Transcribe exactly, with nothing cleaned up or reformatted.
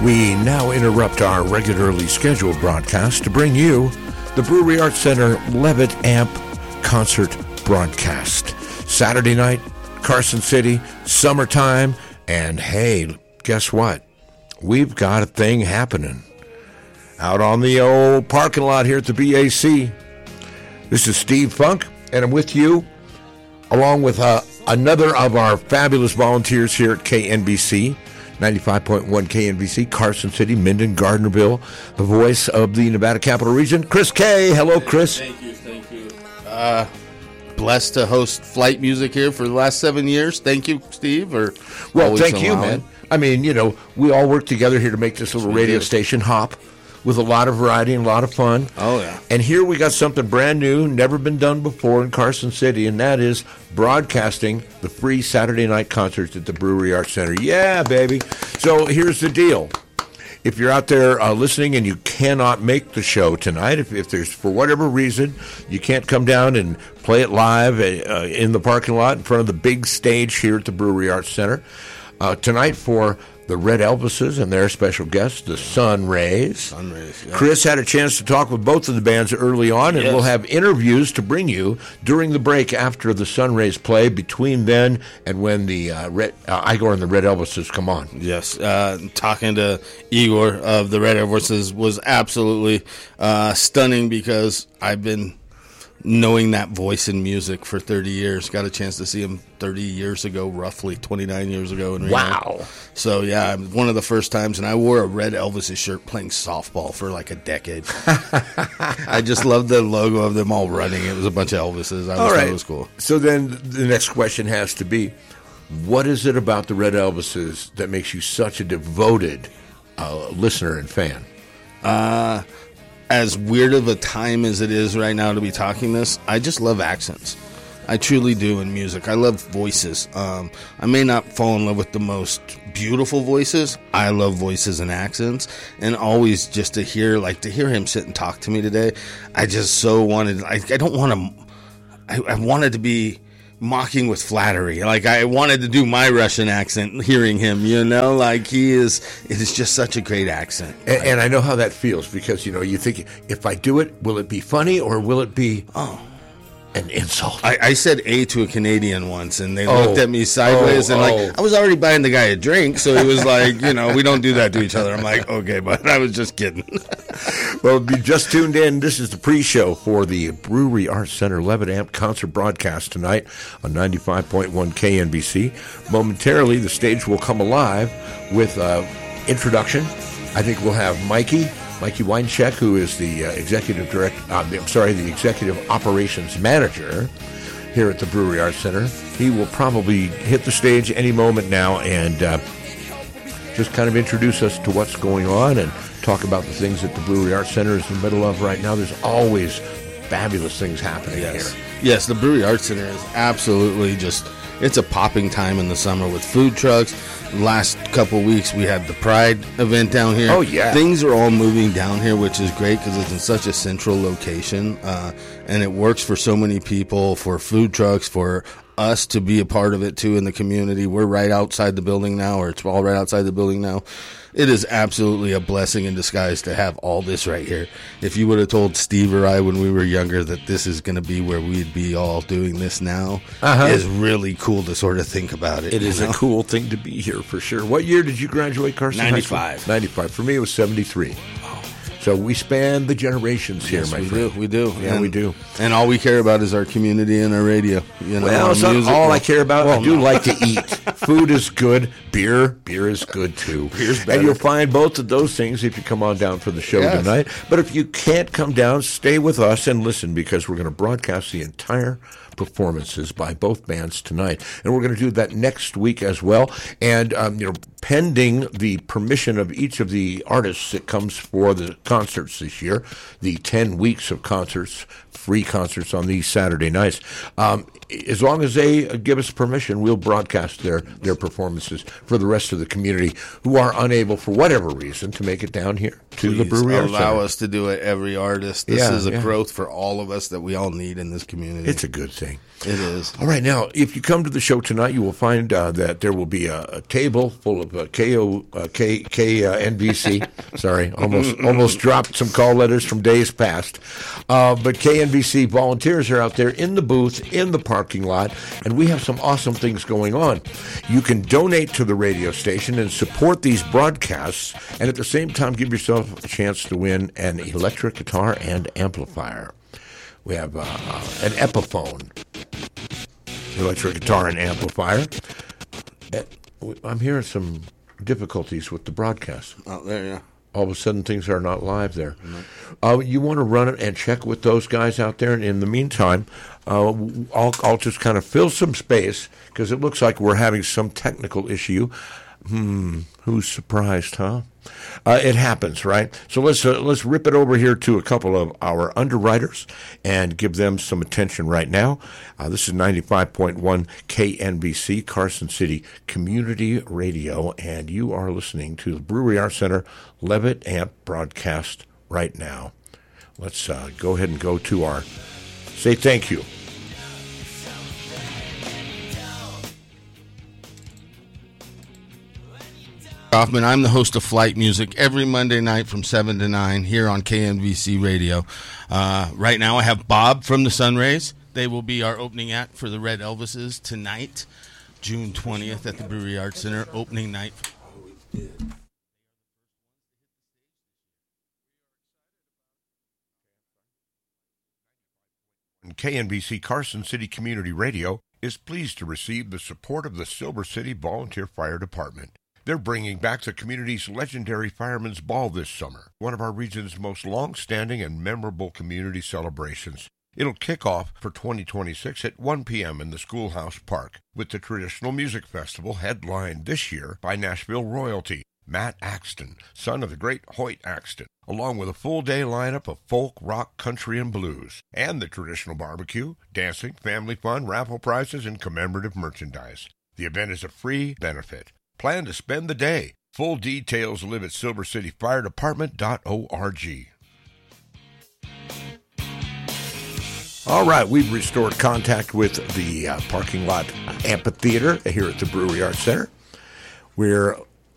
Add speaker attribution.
Speaker 1: We now interrupt our regularly scheduled broadcast to bring you the Brewery Arts Center Levitt Amp concert broadcast. Saturday night, Carson City, summertime, and hey, guess what? We've got a thing happening out on the old parking lot here at the B A C. This is Steve Funk, and I'm with you, along with uh, another of our fabulous volunteers here at K N B C. ninety-five point one K N B C, Carson City, Minden, Gardnerville, the voice of the Nevada Capital Region, Chris Kay. Hello, Chris.
Speaker 2: Thank you, thank you. Uh, blessed to host Flight Music here for the last seven years. Thank you, Steve. Or
Speaker 1: well, thank you, man. I mean, you know, we all work together here to make this little radio station hop with a lot of variety and a lot of fun.
Speaker 2: Oh, yeah.
Speaker 1: And here we got something brand new, never been done before in Carson City, and that is broadcasting the free Saturday night concerts at the Brewery Arts Center. Yeah, baby. So here's the deal. If you're out there uh, listening and you cannot make the show tonight, if, if there's, for whatever reason, you can't come down and play it live uh, in the parking lot in front of the big stage here at the Brewery Arts Center, uh, tonight for the Red Elvises and their special guests, the Sun Rays.
Speaker 2: Sun Rays, yeah.
Speaker 1: Chris had a chance to talk with both of the bands early on, and
Speaker 2: yes.
Speaker 1: we'll have interviews to bring you during the break after the Sun Rays play, between then and when the uh, Red, uh, Igor and the Red Elvises come on.
Speaker 2: Yes, uh, talking to Igor of the Red Elvises was absolutely uh, stunning because I've been knowing that voice in music for thirty years. Got a chance to see him thirty years ago, roughly twenty-nine years ago in Reno.
Speaker 1: Wow.
Speaker 2: So, yeah, one of the first times, and I wore a Red Elvis shirt playing softball for like a decade. I just loved the logo of them all running. It was a bunch of Elvises. I
Speaker 1: all
Speaker 2: thought
Speaker 1: right.
Speaker 2: it was cool.
Speaker 1: So then the next question has to be, what is it about the Red Elvises that makes you such a devoted uh, listener and fan?
Speaker 2: Uh... As weird of a time as it is right now to be talking this, I just love accents. I truly do in music. I love voices. Um, I may not fall in love with the most beautiful voices. I love voices and accents. And always just to hear, like, to hear him sit and talk to me today, I just so wanted, I, I don't want to, I, I wanted to be mocking with flattery. Like, I wanted to do my Russian accent hearing him, you know, like he is, it is just such a great accent.
Speaker 1: And, and I know how that feels because, you know, you think, if I do it, will it be funny or will it be
Speaker 2: oh
Speaker 1: an insult?
Speaker 2: I, I said A to a Canadian once, and they
Speaker 1: oh,
Speaker 2: looked at me sideways,
Speaker 1: oh,
Speaker 2: and like
Speaker 1: oh.
Speaker 2: I was already buying the guy a drink, so he was like, you know, we don't do that to each other. I'm like, okay, but I was just kidding.
Speaker 1: Well, if you just tuned in, this is the pre-show for the Brewery Arts Center Levitt Amp concert broadcast tonight on ninety-five point one K N B C. Momentarily, the stage will come alive with uh, introduction. I think we'll have Mikey. Mikey Weincheck, who is the uh, executive director, uh, I'm sorry, the executive operations manager here at the Brewery Arts Center. He will probably hit the stage any moment now and uh, just kind of introduce us to what's going on and talk about the things that the Brewery Arts Center is in the middle of right now. There's always fabulous things happening
Speaker 2: yes.
Speaker 1: here.
Speaker 2: Yes, the Brewery Arts Center is absolutely just, it's a popping time in the summer with food trucks. Last couple of weeks, we had the Pride event down here.
Speaker 1: Oh, yeah.
Speaker 2: Things are all moving down here, which is great because it's in such a central location. Uh, and it works for so many people, for food trucks, for us to be a part of it, too, in the community. We're right outside the building now, or it's all right outside the building now. It is absolutely a blessing in disguise to have all this right here. If you would have told Steve or I when we were younger that this is going to be where we'd be all doing this now,
Speaker 1: uh-huh.
Speaker 2: is really cool to sort of think about it.
Speaker 1: It is know? a cool thing to be here for sure. What year did you graduate, Carson?
Speaker 2: ninety-five.
Speaker 1: ninety-five. For me, it was seventy-three. So we span the generations here,
Speaker 2: yes,
Speaker 1: my
Speaker 2: we
Speaker 1: friend.
Speaker 2: do. We do.
Speaker 1: Yeah,
Speaker 2: and,
Speaker 1: we do.
Speaker 2: And all we care about is our community and our radio. You know,
Speaker 1: well, it's not
Speaker 2: music.
Speaker 1: all
Speaker 2: well,
Speaker 1: I care about.
Speaker 2: well,
Speaker 1: I do
Speaker 2: no.
Speaker 1: like to eat. Food is good. Beer, beer is good too.
Speaker 2: Beer's better.
Speaker 1: And you'll find both of those things if you come on down for the show
Speaker 2: yes.
Speaker 1: tonight. But if you can't come down, stay with us and listen because we're going to broadcast the entire performances by both bands tonight, and we're going to do that next week as well. And um, you know, pending the permission of each of the artists that comes for the concerts this year, the ten weeks of concerts, free concerts on these Saturday nights. Um, as long as they give us permission, we'll broadcast their their performances for the rest of the community who are unable, for whatever reason, to make it down here to
Speaker 2: Please
Speaker 1: the Brewery Arts
Speaker 2: allow
Speaker 1: Center.
Speaker 2: us to do it. Every artist. This
Speaker 1: Yeah,
Speaker 2: is a
Speaker 1: yeah.
Speaker 2: growth for all of us that we all need in this community.
Speaker 1: It's a good thing.
Speaker 2: It is.
Speaker 1: All right, now, if you come to the show tonight, you will find uh, that there will be a, a table full of uh, K O, uh, K, K, uh, N B C. Sorry, almost almost dropped some call letters from days past. Uh, but K N B C volunteers are out there in the booth, in the parking lot, and we have some awesome things going on. You can donate to the radio station and support these broadcasts, and at the same time give yourself a chance to win an electric guitar and amplifier. We have uh, an Epiphone electric guitar and amplifier. I'm hearing some difficulties with the broadcast.
Speaker 2: Oh, there, yeah.
Speaker 1: All of a sudden, things are not live there. Mm-hmm. Uh, you want to run it and check with those guys out there. And in the meantime, uh, I'll, I'll just kind of fill some space because it looks like we're having some technical issue. Hmm, who's surprised, huh? Uh, it happens, right? So let's uh, let's rip it over here to a couple of our underwriters and give them some attention right now. Uh, this is ninety-five point one K N B C, Carson City Community Radio, and you are listening to the Brewery Arts Center Levitt Amp broadcast right now. Let's uh, go ahead and go to our say thank you.
Speaker 2: Hoffman. I'm the host of Flight Music every Monday night from seven to nine here on K N B C Radio. Uh, right now I have Bob from the Sunrays. They will be our opening act for the Red Elvises tonight, June twentieth at the Brewery Arts Center, opening night.
Speaker 1: K N B C Carson City Community Radio is pleased to receive the support of the Silver City Volunteer Fire Department. They're bringing back the community's legendary Fireman's Ball this summer, one of our region's most long-standing and memorable community celebrations. It'll kick off for twenty twenty-six at one p.m. in the Schoolhouse Park, with the traditional music festival headlined this year by Nashville royalty, Matt Axton, son of the great Hoyt Axton, along with a full-day lineup of folk, rock, country, and blues, and the traditional barbecue, dancing, family fun, raffle prizes, and commemorative merchandise. The event is a free benefit. Plan to spend the day. Full details live at silver city fire department dot org. All right, we've restored contact with the uh, parking lot amphitheater here at the Brewery Arts Center. We're